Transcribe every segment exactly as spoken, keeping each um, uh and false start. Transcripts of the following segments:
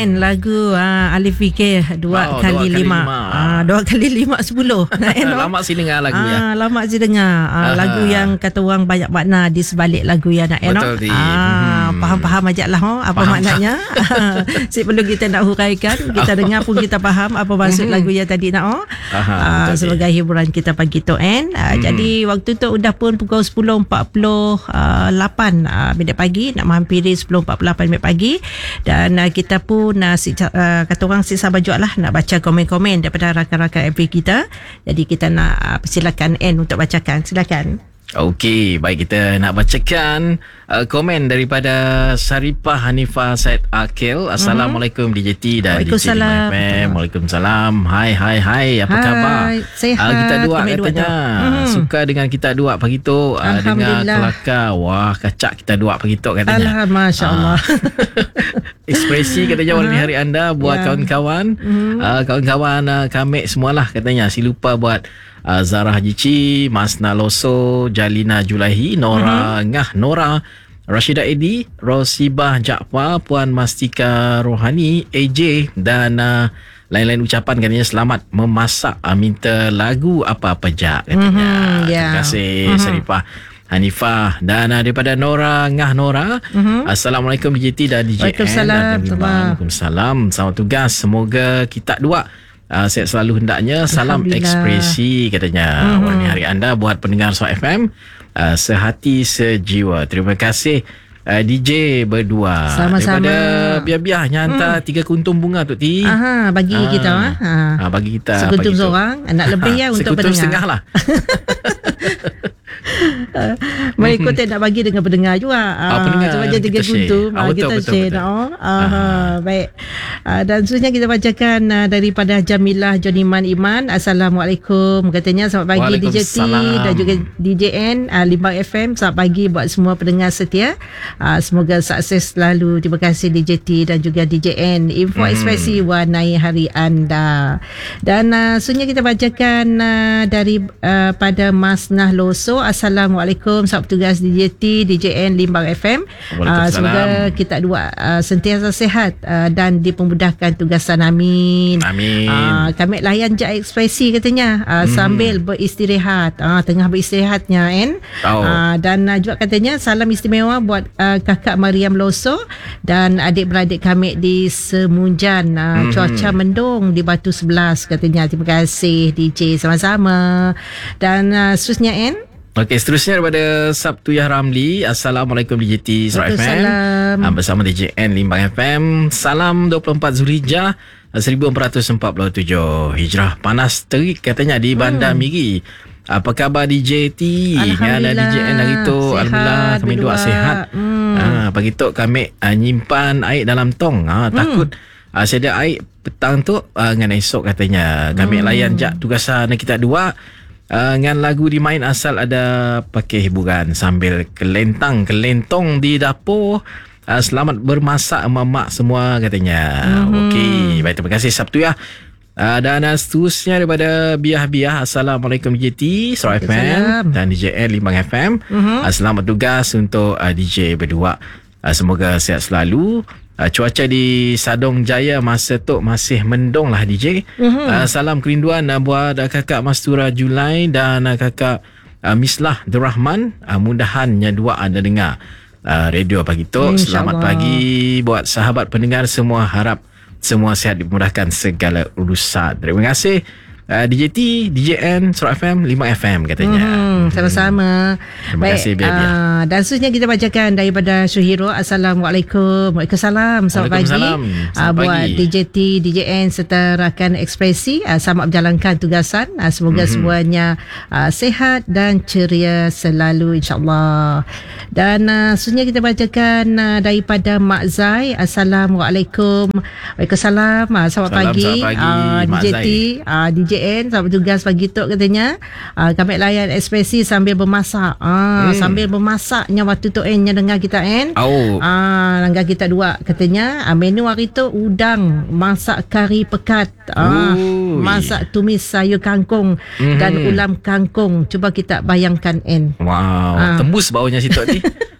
Lagu uh, Alif Fikir dua oh, kali dua kali lima, lima. Uh, dua kali lima sepuluh. Lama sih dengar lagu uh, ya. Lama sih dengar uh, lagu yang kata orang banyak makna di sebalik lagu ya nak. Betul di. Uh, hmm. Faham-faham aja lah oh, apa faham. Maknanya. Si perlu kita nak huraikan. Kita dengar pun kita faham apa maksud hmm. lagu yang tadi nak oh. Uh, sebagai hiburan kita pagi tu kan. Uh, hmm. Jadi waktu tu udah pun pukul sepuluh empat puluh lapan uh, minit pagi, nak menghampiri sepuluh empat puluh lapan minit pagi, dan uh, kita pun uh, si, uh, kata orang si sahabat jual lah nak baca komen-komen daripada rakan-rakan F B kita. Jadi kita nak uh, persilakan N untuk bacakan. Silakan. Okey, baik, kita nak bacakan uh, komen daripada Saripah Hanifah Said Akil. Assalamualaikum mm-hmm. D J T dan D J Lima F M. Waalaikumsalam. Hai hai hai, apa hai, khabar? Sehat. Uh, kita dua katanya mm-hmm. suka dengan kita dua pagi tu, uh, dengar kelakar. Wah, kacak kita dua pagi tu katanya. Alhamdulillah, masya-Allah. Uh, ekspresi katanya uh-huh. hari anda buat yeah. kawan-kawan, mm-hmm. uh, kawan-kawan uh, kami semualah katanya. Si lupa buat Uh, Zara Hajici, Masna Loso, Jalina Julaihi, Nora uh-huh. Ngah Nora, Rashida Edi, Rosibah Jaafar, Puan Mastika Rohani, A J dan uh, lain-lain ucapan katanya selamat memasak, uh, minta lagu apa-apa jak katanya. Uh-huh. Yeah. Terima kasih uh-huh. Saripah Hanifah. Dan uh, daripada Nora Ngah Nora, uh-huh. Assalamualaikum D J T dan D J N. Waalaikumsalam. Waalaikumsalam. Selamat tugas. Semoga kita dua Uh, saya selalu hendaknya salam ekspresi katanya. Mm-hmm. Warna hari anda buat pendengar Suara F M uh, sehati sejiwa. Terima kasih uh, D J berdua. Sama-sama. Daripada biar-biar hantar mm. tiga kuntum bunga tu Ti. Aha, bagi uh, kita ah. Ha. Uh, bagi kita. Sekuntum seorang, nak lebih ya untuk pendengar. Sekuntum setengah lah. Uh, Baik, kau tak nak bagi dengan pendengar juga. Oh, pendengar Cuma je tiga kuntum uh, kita betul, share betul, betul. Oh. Uh, uh. Baik, uh, dan seterusnya kita bacakan uh, daripada Jamilah Joniman Iman. Assalamualaikum katanya. Selamat pagi D J T dan juga D J N uh, Limbang F M. Selamat pagi buat semua pendengar setia. uh, Semoga sukses selalu. Terima kasih D J T dan juga D J N. Info hmm. ekspresi warnai hari anda. Dan uh, seterusnya kita bacakan uh, dari uh, pada Masnah Loso. Assalamualaikum, selamat bertugas D J T, D J N Limbang F M. Uh, semoga kita dua uh, sentiasa sihat uh, dan dipermudahkan tugasan. Amin. Amin. Uh, kami layan je ekspresi katanya uh, hmm. sambil beristirahat. Uh, tengah beristirahatnya kan. Oh. Uh, dan uh, juga katanya salam istimewa buat uh, kakak Mariam Loso dan adik-beradik kami di Semunjan. Uh, hmm. Cuaca mendung di Batu sebelas katanya. Terima kasih D J, sama-sama. Dan uh, seterusnya N. Okey, seterusnya daripada Sabtu Yah Ramli. Assalamualaikum D J T Suara F M. uh, Bersama D J N Limbang F M. Salam dua puluh empat Zulhijjah seribu empat ratus empat puluh tujuh Hijrah. Panas terik katanya di Bandar hmm. Miri. Apa khabar D J T? Alhamdulillah. D J N hari tu sihat, alhamdulillah kami doa sihat. Hmm. Ha, pagi tu kami uh, nyimpan air dalam tong. Ha, takut hmm. uh, sedia air petang tu uh, dengan esok katanya. Kami hmm. layan jak tugasan kita dua. Uh, dengan lagu dimain asal ada pakai hiburan sambil kelentang kelentong di dapur. Uh, selamat bermasak mamak semua katanya. Mm-hmm. Okey, baik, terima kasih Sabtu ya. Uh, dan uh, seterusnya daripada Biah-Biah. Assalamualaikum D J T Suara F M dan D J N Limbang F M. Mm-hmm. Uh, selamat tugas untuk uh, D J berdua. Uh, semoga sihat selalu. Uh, cuaca di Sadong Jaya masa tu masih mendung lah D J. Mm-hmm. Uh, salam kerinduan uh, buat uh, kakak Mastura Julai dan uh, kakak uh, Mislah Durrahman. Uh, mudahannya dua anda dengar uh, radio pagi tu. Selamat pagi buat sahabat pendengar semua. Harap semua sihat, dimudahkan segala urusan. Terima kasih Uh, D J T, D J N, Suara F M, Limbang F M katanya. Hmm, sama-sama. Terima Baik, kasih Biar-Biar. Uh, dan seterusnya kita bacakan daripada Syuhiro. Assalamualaikum. Waalaikumsalam. Selamat pagi. Selamat uh, buat pagi. D J T, D J N serta rakan ekspresi. Uh, selamat menjalankan tugasan. Uh, semoga mm-hmm. semuanya uh, sihat dan ceria selalu insyaAllah. Dan uh, seterusnya kita bacakan uh, daripada Mak Zai. Assalamualaikum. Waalaikumsalam. Uh, selamat Salam, pagi. Selamat pagi uh, D J T, uh, D J N, selamat bertugas pagi tu katanya. Uh, kami layan ekspresi sambil bermasak. Uh, hmm. Sambil bermasaknya waktu tu N nya dengar kita N. Oh. Uh, langgar kita dua katanya. Uh, menu hari tu udang, masak kari pekat, uh, masak tumis sayur kangkung mm-hmm. dan ulam kangkung. Cuba kita bayangkan N. Wow, uh. tembus baunya situ ni.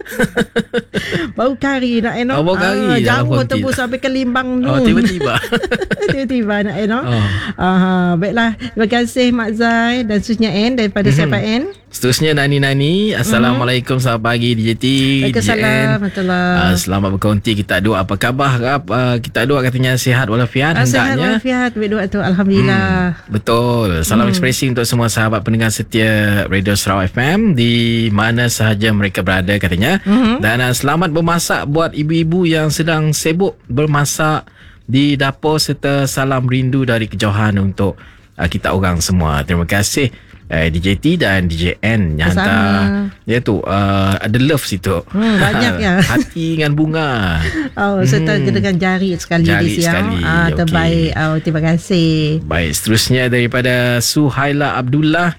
Bau kari nak eno. Oh, bau kari. Ah, jauh tembus sampai ke Limbang tu. Oh, tiba-tiba. Tiba-tiba nak eno. Oh. Ah, baiklah. Terima kasih Mak Zai dan Susnya N daripada mm-hmm. Siapa N. Seterusnya Nani-Nani. Assalamualaikum, mm-hmm. selamat pagi D J T. Waalaikumsalam. Uh, selamat berkonti. Kita doa apa khabar? Uh, kita doa katanya sihat walafiat. Ah, sihat walafiat. Doa tu Alhamdulillah. Hmm, betul. Salam hmm. ekspresi untuk semua sahabat pendengar setia Radio Sarawak F M di mana sahaja mereka berada katanya. Hmm. Dan uh, selamat bermasak buat ibu-ibu yang sedang sibuk bermasak di dapur, serta salam rindu dari kejauhan untuk uh, kita orang semua. Terima kasih uh, D J T dan D J N yang hantar dia tu uh, ada love situ. Hmm, banyak ya. Hati dengan bunga. Oh, serta hmm. dengan jari sekali jari di siang. Sekali. Ah, terbaik. Okay. Oh, terima kasih. Baik, seterusnya daripada Suhaila Abdullah.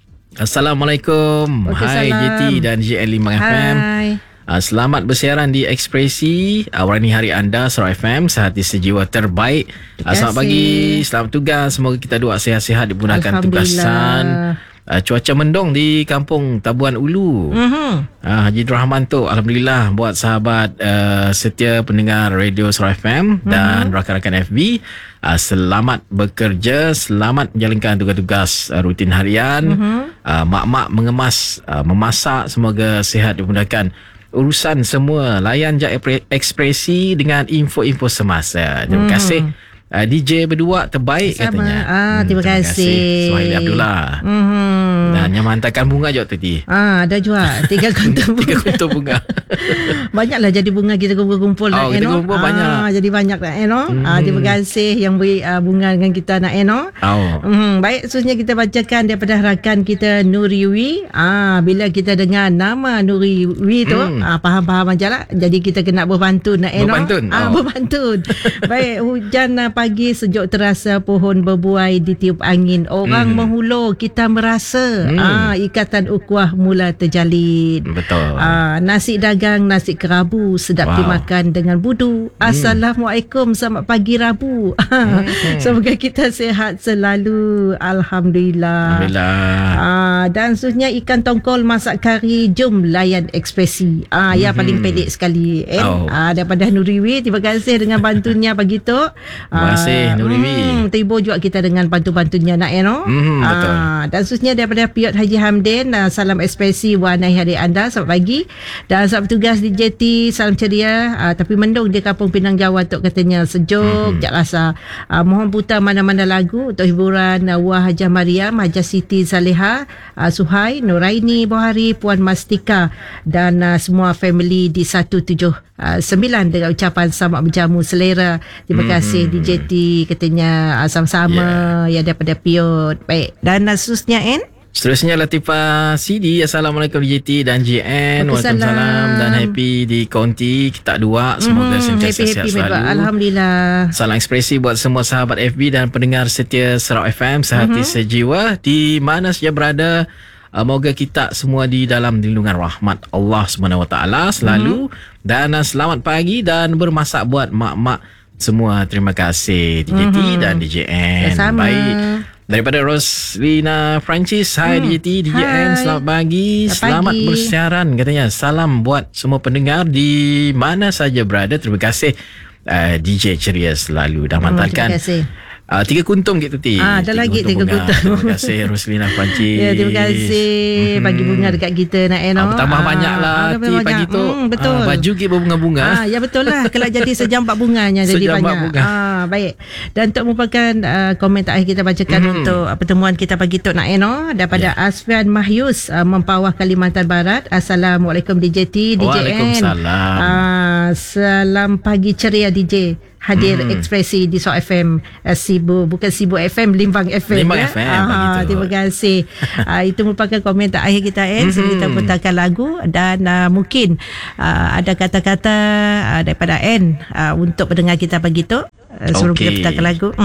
Assalamualaikum. Hai J T dan J L Limbang F M. Hai. Uh, selamat bersiaran di Ekspresi. Awalnya hari anda Sarawak F M, sehati sejiwa terbaik. Uh, selamat pagi, selamat tugas. Semoga kita doa sihat-sihat digunakan tugasan. Uh, cuaca mendung di kampung Tabuan Ulu. Mm-hmm. Uh, Haji Rahman tu, alhamdulillah buat sahabat uh, setia pendengar Radio Sarawak F M mm-hmm. dan rakan-rakan F B. Uh, selamat bekerja, selamat menjalankan tugas-tugas uh, rutin harian. Mm-hmm. Uh, mak-mak mengemas, uh, memasak, semoga sihat dimudahkan urusan semua. Layan je Ekspresi dengan info-info semasa. Terima mm. kasih. Uh, D J berdua terbaik. Sama. Katanya. Ah, terima, hmm, terima kasih. kasih. Suhaili Abdullah. Mm-hmm. Dan yang menghantarkan bunga je tu Ti. Ah, ada juga. Tiga kuntum bunga. Tiga kuntum bunga. Banyaklah jadi bunga kita kumpul-kumpul. Oh, kita kumpul ah, banyak. Jadi banyak nak Eno. Mm-hmm. Ah, terima kasih yang beri uh, bunga dengan kita nak Eno. Oh. Mm-hmm. Baik, seterusnya kita bacakan daripada rakan kita Nuriwi. Ah, bila kita dengar nama Nuriwi tu, mm. ah, faham-faham aja lah. Jadi kita kena berpantun nak Eno. Berpantun. Ah, oh. berpantun. Baik, hujan pagi sejuk terasa, pohon berbuai ditiup angin, orang mm. menghulur kita merasa mm. ah, ikatan ukhuwah mula terjalin. Betul. Ah, nasi dagang, nasi kerabu sedap wow. dimakan dengan budu. mm. Assalamualaikum, selamat pagi Rabu. mm. Semoga kita sihat selalu, Alhamdulillah. Alhamdulillah. Ah, dan seterusnya ikan tongkol masak kari, jom layan Ekspresi. Ah, mm-hmm. yang paling pendek sekali eh? oh. ah, daripada Nuriwi. Terima kasih dengan bantunya pagi tu. Terima kasih Nuriwi. Hmm, terhibur juga kita dengan bantu-bantunya nak you know? mm, Betul. Ah, dan seterusnya daripada Piot Haji Hamdin, ah, salam Ekspresi warnai hari anda, selamat pagi. Dan selamat tugas di J T, salam ceria. ah, Tapi mendung di kampung Pinang Jawa tu katanya, sejuk mm-hmm. jak rasa. ah, Mohon putar mana-mana lagu untuk hiburan ah, Wah Hajah Mariam, Hajah Siti Zaleha, ah, Suhai, Nuraini Bohari, Puan Mastika dan ah, semua family di satu tujuh sembilan dengan ucapan selamat berjamu selera. Terima mm-hmm. kasih D J T katanya, uh, sama-sama yeah. ya daripada Piot. Baik, dan seterusnya N. Seterusnya Latifah C D. Assalamualaikum D J T dan J N. Waalaikumsalam dan happy di konti kita dua. Semoga mm-hmm. sentiasa sihat selalu. Alhamdulillah. Salam Ekspresi buat semua sahabat F B dan pendengar setia Sarawak F M sehati mm-hmm. sejiwa di mana saja berada. Uh, moga kita semua di dalam lindungan rahmat Allah Subhanahu Wa Taala selalu. Mm-hmm. Dan uh, selamat pagi dan bermasak buat mak-mak semua. Terima kasih D J T mm-hmm. dan D J N. Sama. Baik. Daripada Roslina Francis. Hai hmm. D J T, D J N. Hai. Selamat pagi. Selamat Selamat pagi. bersiaran katanya. Salam buat semua pendengar di mana saja berada. Terima kasih uh, D J ceria selalu. Dah mantalkan. Hmm, terima kasih. Uh, tiga kuntum gitu Ti. Ah, ada lagi tiga bunga. kuntum. Terima kasih Roslina Francis. Ya, terima kasih mm-hmm. bagi bunga dekat kita nak you know. Ah, bertambah ah, banyak lah ah, Ti pagi tu. Mm, betul. Ah, baju kita berbunga-bunga. Ah, ya betul lah. Kalau jadi sejampak bunganya jadi sejampak banyak. Bunga. Ah, baik. Dan untuk merupakan uh, komen terakhir kita bacakan mm-hmm. untuk uh, pertemuan kita pagi tu nak you know, daripada yeah. Asfian Mahyus, uh, Mempawah Kalimantan Barat. Assalamualaikum D J T, D J N. Waalaikumsalam. Ah, salam pagi ceria D J. Hadir hmm. Ekspresi di Sarawak F M, uh, Sibu, bukan Sibu F M, Limbang F M. Limbang ya? F M. Ah, terima kasih. uh, itu merupakan komen terakhir kita eh. So, kita putarkan lagu dan uh, mungkin uh, ada kata-kata uh, daripada N uh, untuk pendengar kita pagi tu. Uh, suruh okay. kita putarkan lagu. Uh-huh.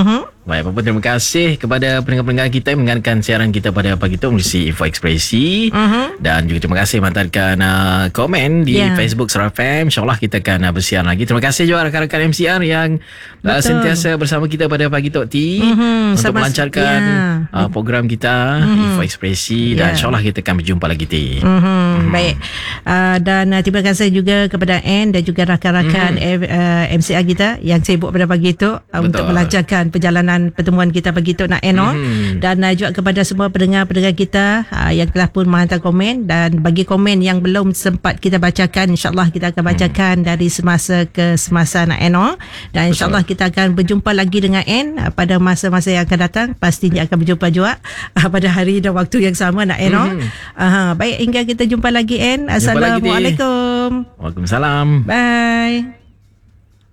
Baik, apa-apa terima kasih kepada pendengar-pendengar kita yang mendengarkan siaran kita pada pagi itu melalui Info Ekspresi. Uh-huh. Dan juga terima kasih menghantarkan uh, komen di yeah. Facebook Suara F M. InsyaAllah kita akan uh, bersiaran lagi. Terima kasih juga rakan-rakan M C R yang uh, sentiasa bersama kita pada pagi Tok T uh-huh. untuk Sama, melancarkan yeah. uh, program kita uh-huh. Info Ekspresi. Dan yeah. insyaAllah kita akan berjumpa lagi T. Uh-huh. Uh-huh. Baik. Uh, dan uh, terima kasih juga kepada Ann dan juga rakan-rakan uh-huh. uh, M C R kita yang sibuk pada pagi itu uh, untuk melancarkan perjalanan pertemuan kita pagi tu nak Eno mm-hmm. dan uh, juga kepada semua pendengar-pendengar kita uh, yang telah pun menghantar komen, dan bagi komen yang belum sempat kita bacakan, insyaAllah kita akan bacakan mm. dari semasa ke semasa nak Eno, dan insyaAllah kita akan berjumpa lagi dengan N uh, pada masa-masa yang akan datang. Pastinya akan berjumpa juga uh, pada hari dan waktu yang sama nak Eno. mm. uh, baik, hingga kita jumpa lagi N. Assalamualaikum. Waalaikumsalam. Bye.